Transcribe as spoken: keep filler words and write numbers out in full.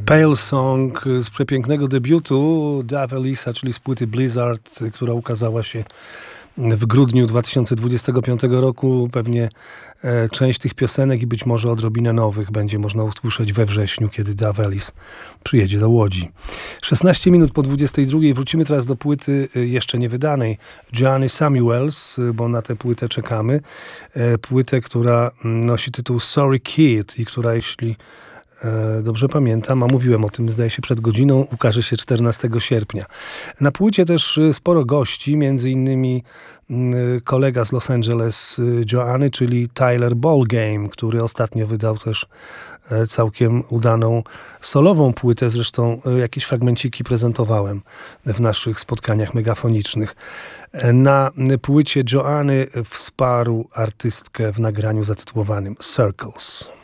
Pale Song z przepięknego debiutu Dave Ellisa, czyli z płyty Blizzard, która ukazała się w grudniu dwa tysiące dwudziestego piątego roku. Pewnie e, część tych piosenek i być może odrobinę nowych będzie można usłyszeć we wrześniu, kiedy Dave Ellis przyjedzie do Łodzi. szesnaście minut po dwudziestej drugiej. Wrócimy teraz do płyty jeszcze niewydanej Joanny Samuels, bo na tę płytę czekamy. E, płytę, która nosi tytuł Sorry Kid i która, jeśli dobrze pamiętam, a mówiłem o tym, zdaje się, przed godziną, ukaże się czternastego sierpnia. Na płycie też sporo gości, między innymi kolega z Los Angeles Joanny, czyli Tyler Ballgame, który ostatnio wydał też całkiem udaną solową płytę. Zresztą jakieś fragmenciki prezentowałem w naszych spotkaniach megafonicznych. Na płycie Joanny wsparł artystkę w nagraniu zatytułowanym Circles.